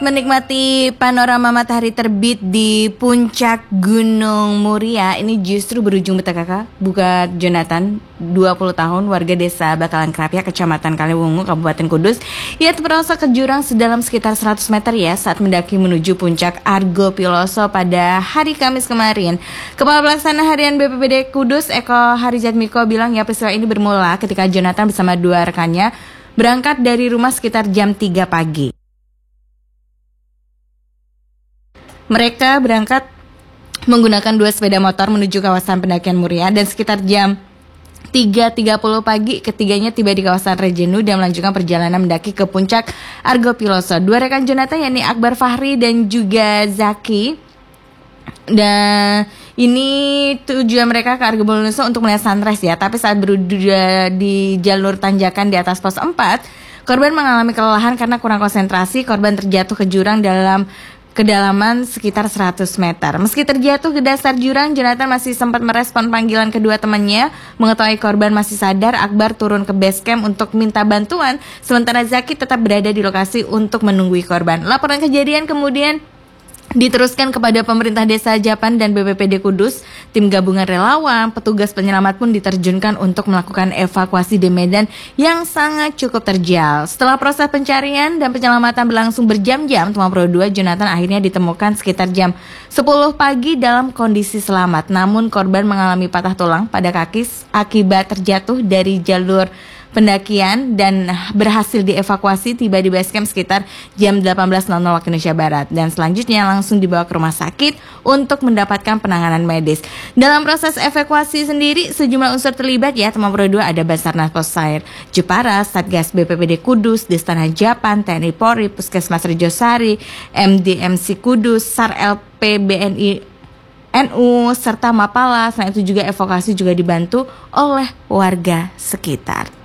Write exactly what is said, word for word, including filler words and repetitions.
Menikmati panorama matahari terbit di puncak Gunung Muria, ini justru berujung petaka buat Jonathan, dua puluh tahun, warga desa Bakalan Krapia, Kecamatan Kaliwungu, Kabupaten Kudus. Ia terperosok ke jurang sedalam sekitar seratus meter ya saat mendaki menuju puncak Argo Piloso pada hari Kamis kemarin. Kepala Pelaksana Harian B P B D Kudus, Eko Harijatmiko, bilang ya peristiwa ini bermula ketika Jonathan bersama dua rekannya berangkat dari rumah sekitar jam tiga pagi. Mereka berangkat menggunakan dua sepeda motor menuju kawasan pendakian Muria dan sekitar jam tiga tiga puluh pagi ketiganya tiba di kawasan Rejenu dan melanjutkan perjalanan mendaki ke puncak Argo Piloso. Dua rekan Jonathan yakni Akbar Fahri dan juga Zaki, dan ini tujuan mereka ke Argo Piloso untuk melihat sunrise ya. Tapi saat berada di jalur tanjakan di atas pos empat, korban mengalami kelelahan karena kurang konsentrasi. Korban terjatuh ke jurang dalam kedalaman sekitar seratus meter. Meski terjatuh ke dasar jurang, Jonathan masih sempat merespon panggilan kedua temannya. Mengetahui korban masih sadar, Akbar turun ke base camp untuk minta bantuan, sementara Zaki tetap berada di lokasi untuk menunggui korban. Laporan kejadian kemudian diteruskan kepada pemerintah desa Japan dan B P B D Kudus. Tim gabungan relawan, petugas penyelamat pun diterjunkan untuk melakukan evakuasi di medan yang sangat cukup terjal. Setelah proses pencarian dan penyelamatan berlangsung berjam-jam, Teman Pro dua, Jonathan akhirnya ditemukan sekitar jam sepuluh pagi dalam kondisi selamat. Namun korban mengalami patah tulang pada kaki akibat terjatuh dari jalur pendakian dan berhasil dievakuasi tiba di base camp sekitar jam delapan belas waktu Indonesia Barat, dan selanjutnya langsung dibawa ke rumah sakit untuk mendapatkan penanganan medis. Dalam proses evakuasi sendiri sejumlah unsur terlibat ya Teman Pro dua, ada Basarnas Posair Jepara, Satgas B P B D Kudus, Destana Japan, T N I Polri, Puskesmas Rejosari, M D M C Kudus, S A R L P B N I N U serta Mapala. Selain itu juga evakuasi juga dibantu oleh warga sekitar.